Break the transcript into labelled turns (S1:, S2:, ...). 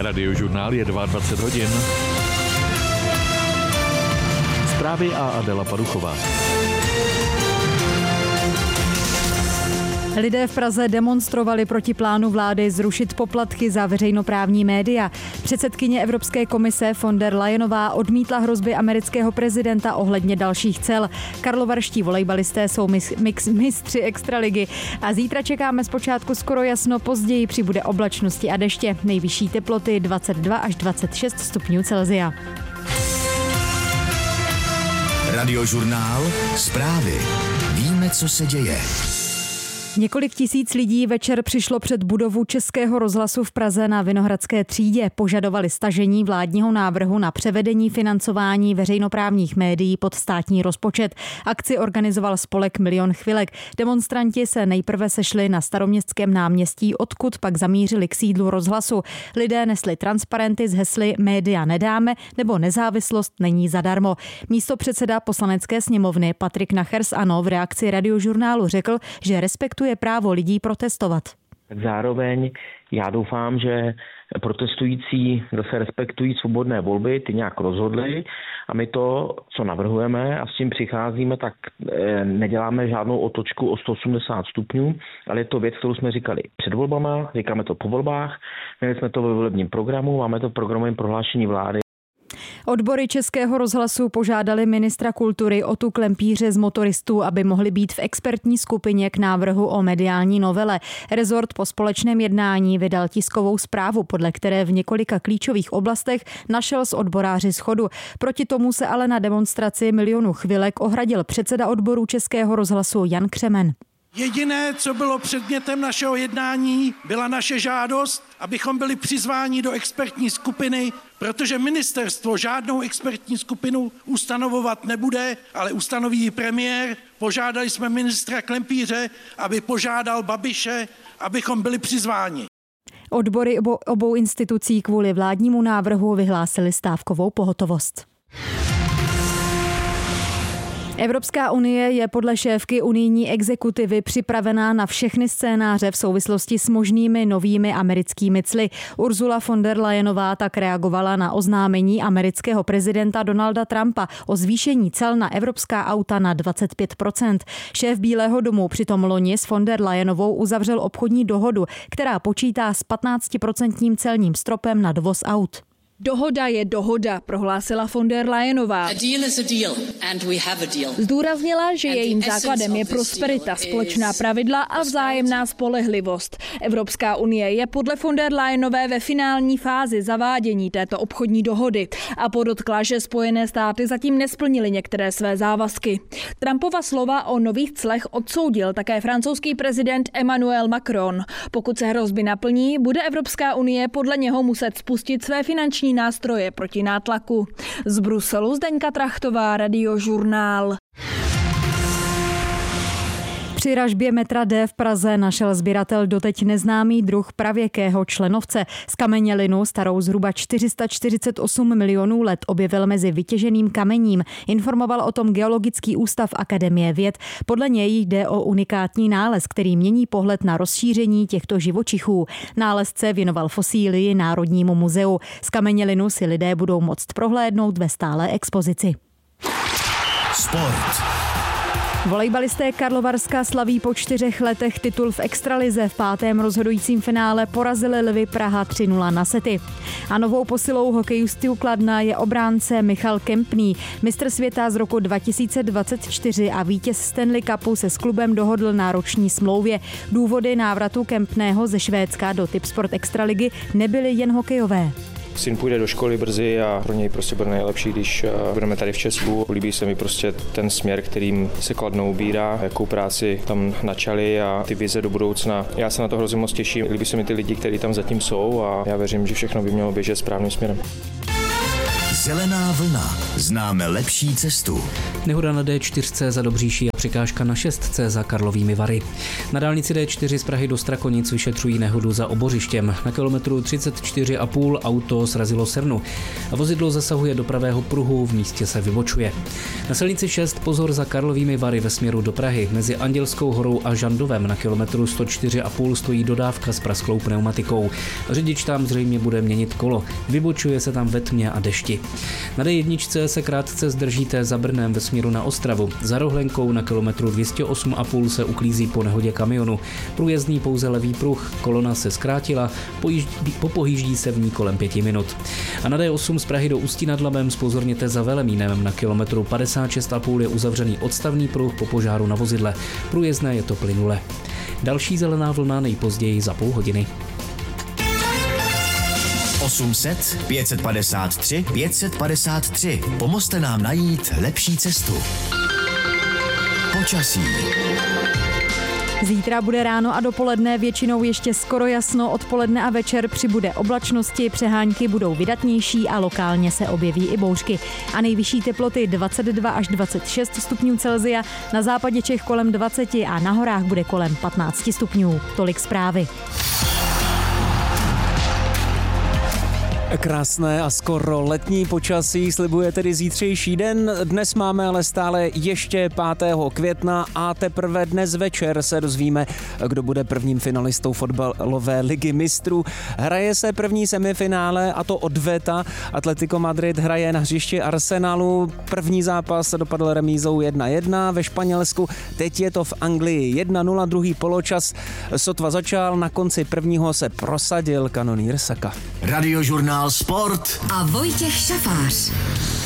S1: Radiožurnál je 22 hodin. Zprávy a Adela Paduchová.
S2: Lidé v Praze demonstrovali proti plánu vlády zrušit poplatky za veřejnoprávní média. Předsedkyně Evropské komise von der Leyenová odmítla hrozby amerického prezidenta ohledně dalších cel. Karlovarští volejbalisté jsou mistři extraligy a zítra čekáme zpočátku skoro jasno, později přibude oblačnosti a deště. Nejvyšší teploty 22 až 26 stupňů Celsia.
S3: Radiožurnál, zprávy. Víme, co se děje.
S2: Několik tisíc lidí večer přišlo před budovu Českého rozhlasu v Praze na Vinohradské třídě. Požadovali stažení vládního návrhu na převedení financování veřejnoprávních médií pod státní rozpočet. Akci organizoval spolek Milion chvilek. Demonstranti se nejprve sešli na Staroměstském náměstí, odkud pak zamířili k sídlu rozhlasu. Lidé nesli transparenty s hesly Média nedáme nebo Nezávislost není zadarmo. Místopředseda Poslanecké sněmovny Patrik Nacher z ANO v reakci Radiožurnálu řekl, že respektuje právo lidí protestovat.
S4: Zároveň já doufám, že protestující zase respektují svobodné volby, ty nějak rozhodli a my to, co navrhujeme a s tím přicházíme, tak neděláme žádnou otočku o 180 stupňů, ale je to věc, kterou jsme říkali před volbama, říkáme to po volbách, měli jsme to ve volebním programu, máme to v programovém prohlášení vlády.
S2: Odbory Českého rozhlasu požádali ministra kultury Otu Klempíře z Motoristů, aby mohli být v expertní skupině k návrhu o mediální novele. Rezort po společném jednání vydal tiskovou zprávu, podle které v několika klíčových oblastech našel s odboráři shodu. Proti tomu se ale na demonstraci Milionu chvilek ohradil předseda odboru Českého rozhlasu Jan Křemen.
S5: Jediné, co bylo předmětem našeho jednání, byla naše žádost, abychom byli přizváni do expertní skupiny, protože ministerstvo žádnou expertní skupinu ustanovovat nebude, ale ustanoví ji premiér. Požádali jsme ministra Klempíře, aby požádal Babiše, abychom byli přizváni.
S2: Odbory obou institucí kvůli vládnímu návrhu vyhlásily stávkovou pohotovost. Evropská unie je podle šéfky unijní exekutivy připravená na všechny scénáře v souvislosti s možnými novými americkými cly. Ursula von der Leyenová tak reagovala na oznámení amerického prezidenta Donalda Trumpa o zvýšení cel na evropská auta na 25%. Šéf Bílého domu přitom loni s von der Leyenovou uzavřel obchodní dohodu, která počítá s 15% celním stropem na dovoz aut.
S6: Dohoda je dohoda, prohlásila von der Leyenová. Zdůraznila, že jejím základem je prosperita, společná pravidla a vzájemná spolehlivost. Evropská unie je podle von der Leyenové ve finální fázi zavádění této obchodní dohody a podotkla, že Spojené státy zatím nesplnily některé své závazky. Trumpova slova o nových clech odsoudil také francouzský prezident Emmanuel Macron. Pokud se hrozby naplní, bude Evropská unie podle něho muset spustit své finanční nástroje proti nátlaku. Z Bruselu Zdeňka Trachtová, Radiožurnál.
S2: Při ražbě metra D v Praze našel sběratel doteď neznámý druh pravěkého členovce. Zkamenělinu starou zhruba 448 milionů let objevil mezi vytěženým kamením. Informoval o tom Geologický ústav Akademie věd. Podle něj jde o unikátní nález, který mění pohled na rozšíření těchto živočichů. Nálezce věnoval fosílii Národnímu muzeu. Zkamenělinu si lidé budou moct prohlédnout ve stálé expozici.
S3: Sport.
S2: Volejbalisté Karlovarska slaví po 4 letech titul v extralize. V 5. rozhodujícím finále porazili Lvy Praha 3-0 na sety. A novou posilou hokejistů Kladna je obránce Michal Kempný. Mistr světa z roku 2024 a vítěz Stanley Cupu se s klubem dohodl na roční smlouvě. Důvody návratu Kempného ze Švédska do Tipsport extraligy nebyly jen hokejové.
S7: Syn půjde do školy brzy a pro něj prostě bude nejlepší, když budeme tady v Česku. Líbí se mi prostě ten směr, kterým se Kladno ubírá, jakou práci tam načali a ty vize do budoucna. Já se na to hrozně moc těším. Líbí se mi ty lidi, kteří tam zatím jsou a já věřím, že všechno by mělo běžet správným směrem.
S3: Zelená vlna. Známe lepší cestu.
S8: Nehoda na D4 za Dobříší překážka na 6 za Karlovými Vary. Na dálnici D4 z Prahy do Strakonic vyšetřují nehodu za obořištěm. Na kilometru 34,5 auto srazilo srnu a vozidlo zasahuje do pravého pruhu, v místě se vybočuje. Na silnici 6 pozor za Karlovými Vary ve směru do Prahy. Mezi Andělskou horou a Žandovem na kilometru 104,5 stojí dodávka s prasklou pneumatikou. Řidič tam zřejmě bude měnit kolo. Vybočuje se tam ve tmě a dešti. Na D1 se krátce zdržíte za Brnem ve směru na Ostravu. Za Rohlenkou na kilometru 208,5 se uklízí po nehodě kamionu. Průjezdný pouze levý pruh, kolona se zkrátila, popohýždí se v ní kolem 5 minut. A na D8 z Prahy do Ústí nad Labem zpozorněte za Velemínem. Na kilometru 56,5 je uzavřený odstavný pruh po požáru na vozidle. Průjezdné je to plynule. Další zelená vlna nejpozději za půl hodiny.
S3: 800 553 553. Pomozte nám najít lepší cestu. Počasí.
S2: Zítra bude ráno a dopoledne většinou ještě skoro jasno, odpoledne a večer přibude oblačnosti, přehánky budou vydatnější a lokálně se objeví i bouřky. A nejvyšší teploty 22 až 26 stupňů Celsia, na západě Čech kolem 20 a na horách bude kolem 15 stupňů. Tolik zprávy.
S9: Krásné a skoro letní počasí slibuje tedy zítřejší den. Dnes máme ale stále ještě 5. května a teprve dnes večer se dozvíme, kdo bude prvním finalistou fotbalové ligy mistrů. Hraje se první semifinále a to odveta. Atletico Madrid hraje na hřišti Arsenalu. První zápas dopadl remízou 1-1 ve Španělsku. Teď je to v Anglii 1-0, druhý poločas sotva začal, na konci prvního se prosadil kanonýr Saka.
S3: Radiožurnál Sport
S10: a Vojtěch Šafář.